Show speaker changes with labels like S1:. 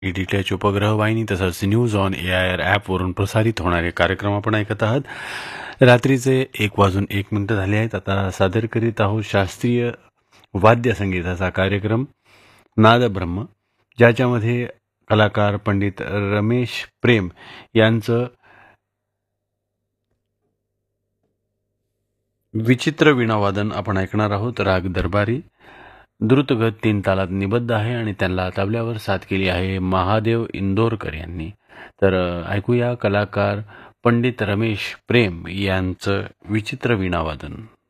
S1: DTH उपग्रह वाहिनी तसंच न्यूज ऑन AIR ॲपवरून प्रसारित होणारे कार्यक्रम आपण ऐकत आहात. रात्रीचे 1:01 झाले आहेत. आता सादर करीत आहोत शास्त्रीय वाद्यसंगीताचा कार्यक्रम नाद ब्रह्म, ज्याच्यामध्ये कलाकार पंडित रमेश प्रेम यांचं विचित्र वीणावादन आपण ऐकणार आहोत. राग दरबारी द्रुतगत 3 तालात निबद्ध आहे आणि त्यांना तबल्यावर साथ केली आहे महादेव इंदोरकर यांनी. तर ऐकूया कलाकार पंडित रमेश प्रेम यांचं विचित्र वीणावादन.